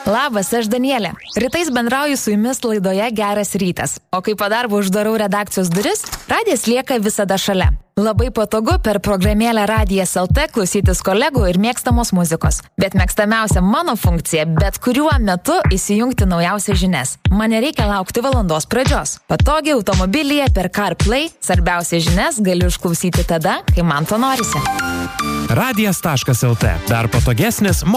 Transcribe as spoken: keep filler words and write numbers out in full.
Labas, aš Danielė. Rytais bendrauju su jumis laidoje Geras rytas. O kai po darbo uždarau redakcijos duris, radijas lieka visada šalia. Labai patogu per programėlę Radijas L T klausytis kolegų ir mėgstamos muzikos. Bet mėgstamiausia mano funkcija – bet kuriuo metu įsijungti naujausias žinias. Man nereikia laukti valandos pradžios. Patogiai automobilyje per CarPlay svarbiausias žinias galiu išklausyti tada, kai man to norisi. Radijas taškas L T. Dar patogesnis